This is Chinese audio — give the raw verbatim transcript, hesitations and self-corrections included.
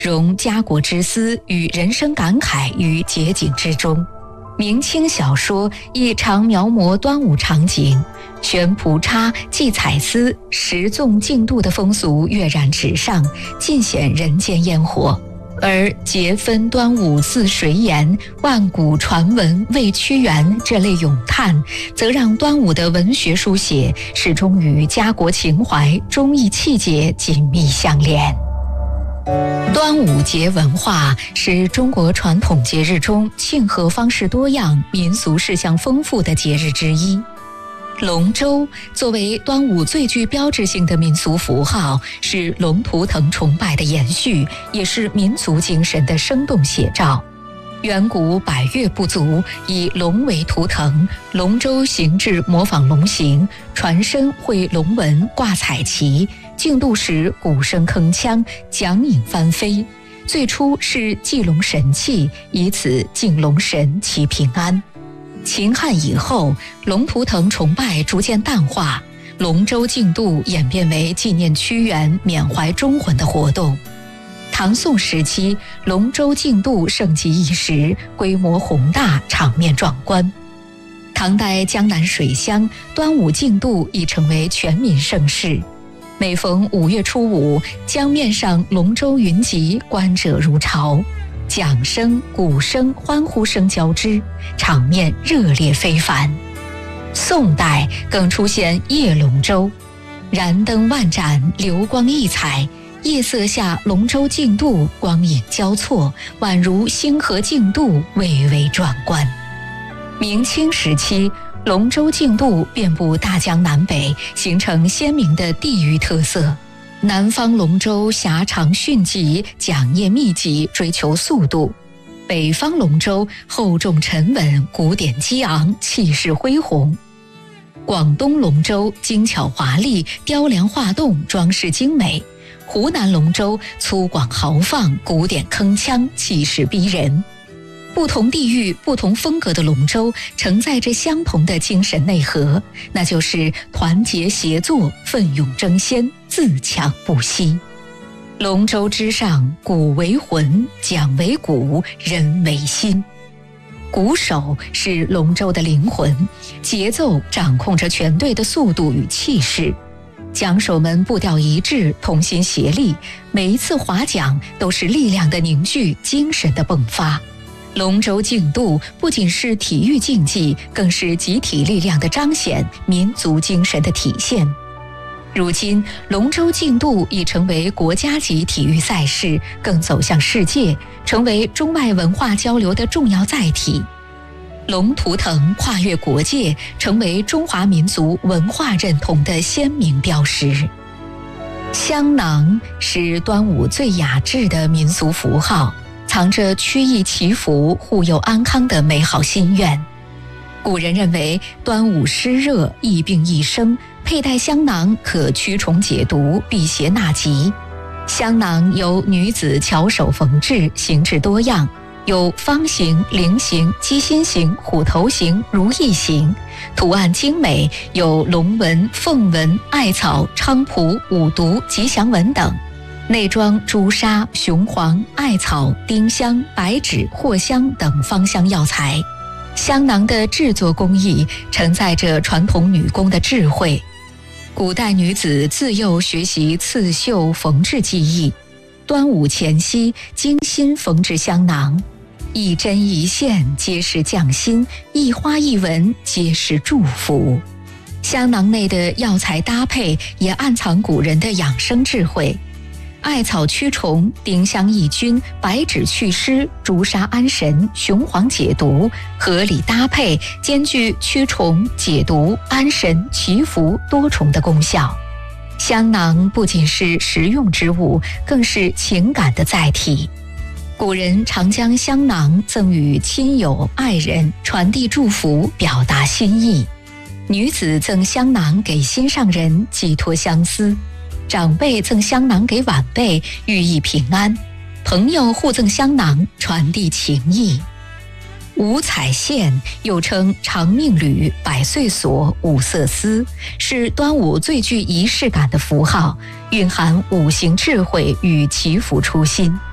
融家国之思与人生感慨于节景之中。明清小说亦常描摹端午场景，悬蒲叉、系彩丝、食粽敬度的风俗跃然纸上，尽显人间烟火。而节分端午自谁言，万古传闻为屈原这类咏叹，则让端午的文学书写始终与家国情怀、忠义气节紧密相连。端午节文化是中国传统节日中庆贺方式多样、民俗事项丰富的节日之一。龙舟作为端午最具标志性的民俗符号，是龙图腾崇拜的延续，也是民族精神的生动写照。远古百越部族以龙为图腾，龙舟形制模仿龙形，船身绘龙纹，挂彩旗，竞渡时鼓声铿锵，桨影翻飞。最初是祭龙神器，以此敬龙神祈平安。秦汉以后，龙图腾崇拜逐渐淡化，龙舟竞渡演变为纪念屈原、缅怀忠魂的活动。唐宋时期，龙舟竞渡盛极一时，规模宏大，场面壮观。唐代江南水乡，端午竞渡已成为全民盛事。每逢五月初五，江面上龙舟云集，观者如潮。桨声、鼓声、欢呼声交织，场面热烈非凡。宋代更出现夜龙舟，燃灯万盏，流光溢彩，夜色下龙舟竞渡，光影交错，宛如星河竞渡，蔚为壮观。明清时期，龙舟竞渡遍布大江南北，形成鲜明的地域特色。南方龙舟狭长迅疾，桨叶密集，追求速度；北方龙舟厚重沉稳，鼓点激昂，气势恢宏。广东龙舟精巧华丽，雕梁画栋，装饰精美；湖南龙舟粗犷豪放，鼓点铿锵，气势逼人。不同地域、不同风格的龙舟承载着相同的精神内核，那就是团结协作、奋勇争先、自强不息。龙舟之上，鼓为魂，桨为骨，人为心。鼓手是龙舟的灵魂，节奏掌控着全队的速度与气势。桨手们步调一致，同心协力，每一次划桨都是力量的凝聚，精神的迸发。龙舟竞渡不仅是体育竞技，更是集体力量的彰显，民族精神的体现。如今，龙舟竞渡已成为国家级体育赛事，更走向世界，成为中外文化交流的重要载体。龙图腾跨越国界，成为中华民族文化认同的鲜明标识。香囊是端午最雅致的民俗符号，藏着曲意祈福、护佑安康的美好心愿。古人认为端午湿热，疫病易生，佩戴香囊可驱虫解毒、辟邪纳吉。香囊由女子巧手缝制，形制多样，有方形、菱形、鸡心形、虎头形、如意形，图案精美，有龙纹、凤纹、艾草、菖蒲、五毒、吉祥纹等。内装朱砂、雄黄、艾草、丁香、白芷、藿香等芳香药材。香囊的制作工艺承载着传统女工的智慧。古代女子自幼学习刺绣缝制技艺，端午前夕精心缝制香囊，一针一线皆是匠心，一花一纹皆是祝福。香囊内的药材搭配也暗藏古人的养生智慧。艾草驱虫，丁香抑菌，白芷祛湿，朱砂安神，雄黄解毒，合理搭配，兼具驱虫、解毒、安神、祈福多重的功效。香囊不仅是实用之物，更是情感的载体。古人常将香囊赠予亲友、爱人，传递祝福，表达心意。女子赠香囊给心上人，寄托相思。长辈赠香囊给晚辈，寓意平安；朋友互赠香囊，传递情谊。五彩线又称长命缕、百岁锁、五色丝，是端午最具仪式感的符号，蕴含五行智慧与祈福初心。